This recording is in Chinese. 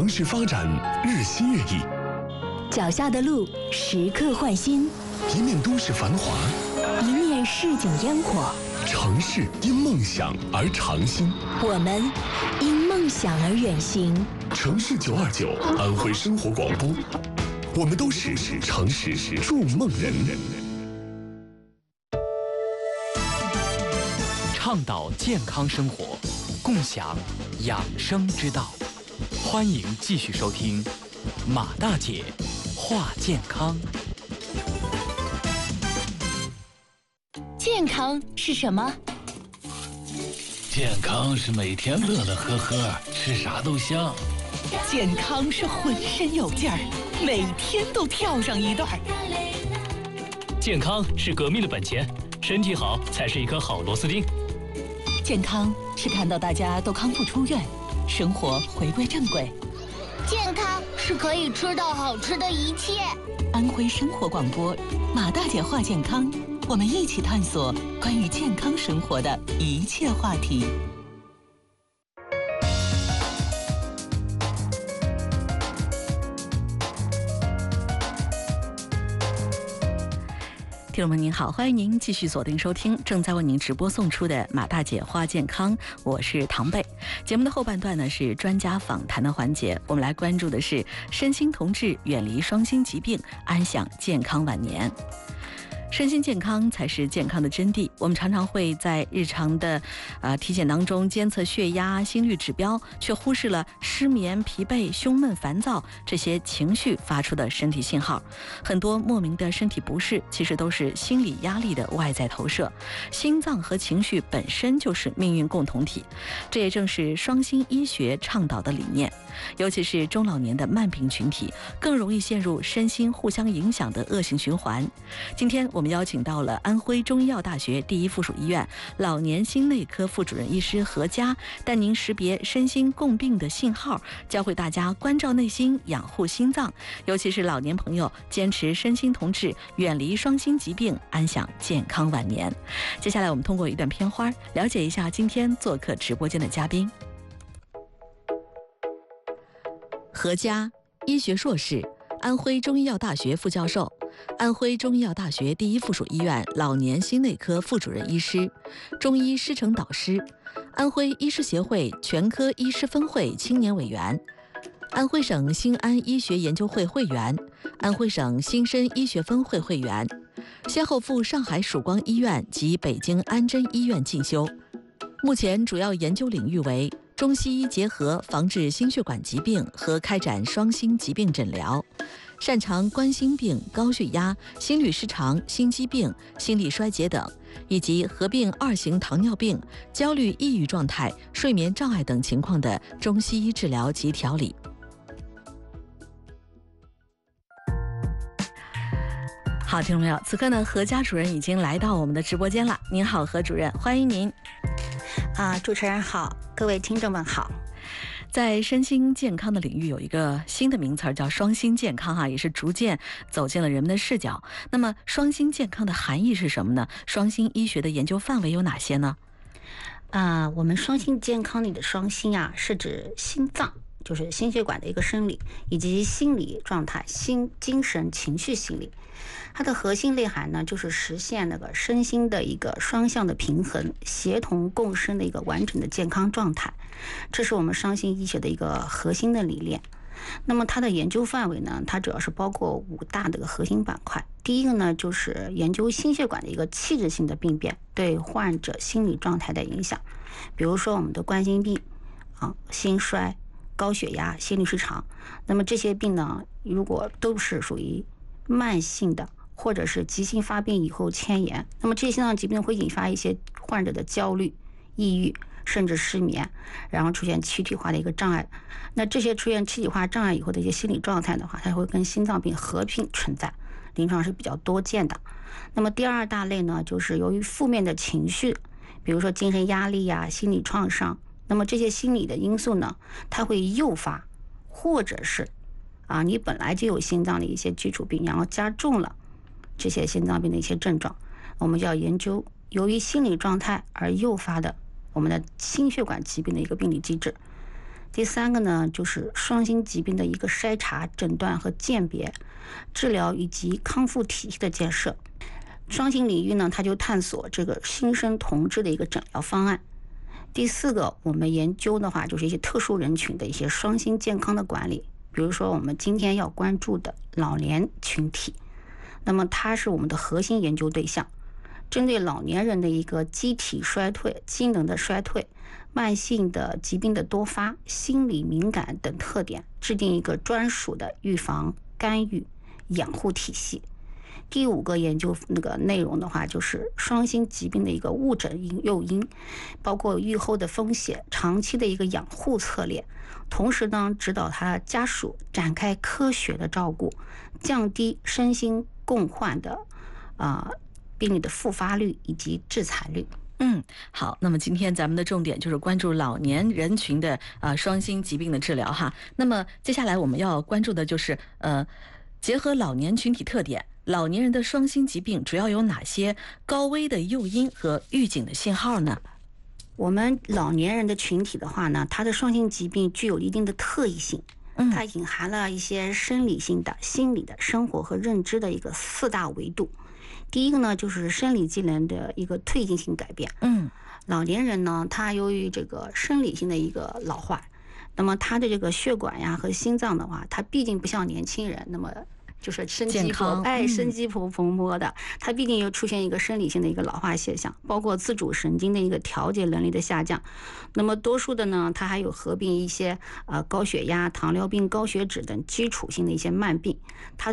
城市发展日新月异， 脚下的路时刻换新， 一面都市繁华， 一面市井烟火。 城市因梦想而长新， 我们因梦想而远行。 城市929安徽生活广播，我们都是城市筑梦人。 倡导健康生活，共享养生之道。欢迎继续收听马大姐话健康。 健康是什么？ 健康是每天乐乐呵呵，吃啥都香。 健康是浑身有劲儿，每天都跳上一段。 健康是革命的本钱，身体好才是一颗好螺丝钉。 健康是看到大家都康复出院，生活回归正轨。 健康是可以吃到好吃的一切。 安徽生活广播，马大姐话健康，我们一起探索关于健康生活的一切话题。 听众们您好，欢迎您继续锁定收听正在为您直播送出的马大姐话健康，我是唐贝。节目的后半段呢是专家访谈的环节，我们来关注的是身心同治，远离双心疾病，安享健康晚年。身心健康才是健康的真谛。我们常常会在日常的体检当中监测血压、心率指标，却忽视了失眠、疲惫、胸闷、烦躁这些情绪发出的身体信号。很多莫名的身体不适，其实都是心理压力的外在投射。心脏和情绪本身就是命运共同体，这也正是双心医学倡导的理念。尤其是中老年的慢病群体，更容易陷入身心互相影响的恶性循环。今天我们邀请到了安徽中医药大学第一附属医院老年心内科副主任医师何佳，带您识别身心共病的信号，教会大家关照内心，养护心脏。尤其是老年朋友，坚持身心同治，远离双心疾病，安享健康晚年。接下来我们通过一段片花，了解一下今天做客直播间的嘉宾。何佳，医学硕士，安徽中医药大学副教授，安徽中医药大学第一附属医院老年心内科副主任医师，中医师承导师，安徽医师协会全科医师分会青年委员，安徽省新安医学研究会会员，安徽省新生医学分会会员，先后赴上海曙光医院及北京安贞医院进修。目前主要研究领域为中西医结合防治心血管疾病和开展双心疾病诊疗，擅长冠心病、高血压、心律失常、心肌病、心力衰竭等，以及合并2型糖尿病、焦虑抑郁状态、睡眠障碍等情况的中西医治疗及调理。好，听众朋友，此刻呢，何佳主任已经来到我们的直播间了。您好，何主任，欢迎您。 主持人好，各位听众们好。 在身心健康的领域有一个新的名词叫双心健康也是逐渐走进了人们的视角。那么双心健康的含义是什么呢？双心医学的研究范围有哪些呢？ 我们双心健康里的双心是指心脏，就是心血管的一个生理，以及心理状态，心、精神、情绪、心理。它的核心内涵呢，就是实现那个身心的一个双向的平衡、协同共生的一个完整的健康状态。这是我们双心医学的一个核心的理念。那么它的研究范围呢，它主要是包括5大的核心板块。第一个呢，就是研究心血管的一个器质性的病变对患者心理状态的影响，比如说我们的冠心病心衰、高血压、心律失常。那么这些病呢，如果都是属于慢性的或者是急性发病以后迁延，那么这些心脏疾病会引发一些患者的焦虑、抑郁，甚至失眠，然后出现躯体化的一个障碍。那这些出现躯体化障碍以后的一些心理状态的话，它会跟心脏病合并存在，临床是比较多见的。那么第2大类呢，就是由于负面的情绪，比如说精神压力心理创伤，那么这些心理的因素呢，它会诱发，或者是你本来就有心脏的一些基础病，然后加重了这些心脏病的一些症状，我们就要研究由于心理状态而诱发的我们的心血管疾病的一个病理机制。 第3个呢，就是双星疾病的一个筛查、诊断和鉴别、治疗以及康复体系的建设。双星领域呢，它就探索这个新生同治的一个诊疗方案。第4个，我们研究的话，就是一些特殊人群的一些双星健康的管理，比如说我们今天要关注的老年群体，那么它是我们的核心研究对象。针对老年人的一个机体衰退、机能的衰退、慢性的疾病的多发、心理敏感等特点，制定一个专属的预防、干预、养护体系。第5个研究内容的话，就是双星疾病的一个误诊诱因，包括预后的风险、长期的一个养护策略，同时呢，指导他家属展开科学的照顾，降低身心共患的病例的复发率以及致残率。 好，那么今天咱们的重点就是关注老年人群的双星疾病的治疗哈。那么接下来我们要关注的就是结合老年群体特点，老年人的双星疾病主要有哪些高危的诱因和预警的信号呢？ 我们老年人的群体的话呢，它的双星疾病具有一定的特异性，它隐含了一些生理性的、心理的、生活和认知的一个4大维度。第一个呢，就是生理机能的一个退行性改变。老年人呢，他由于这个生理性的一个老化，那么他的这个血管呀和心脏的话，他毕竟不像年轻人那么就是生机勃勃的，它必定又出现一个生理性的一个老化现象，包括自主神经的一个调节能力的下降。那么多数的呢，它还有合并一些高血压、糖尿病、高血脂等基础性的一些慢病，它